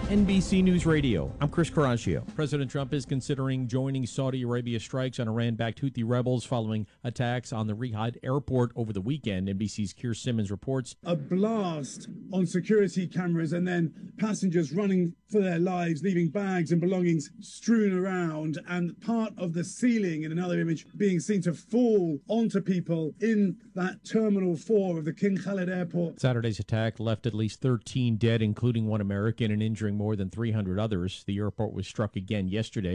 NBC News Radio, I'm Chris Caraccio. President Trump is considering joining Saudi Arabia strikes on Iran-backed Houthi rebels following attacks on the Riyadh airport over the weekend. NBC's Keir Simmons reports. A blast on security cameras and then passengers running for their lives, leaving bags and belongings strewn around, and part of the ceiling in another image being seen to fall onto people in that Terminal 4 of the King Khalid Airport. Saturday's attack left at least 13 dead, including one American, and injuring more than 300 others. The airport was struck again yesterday.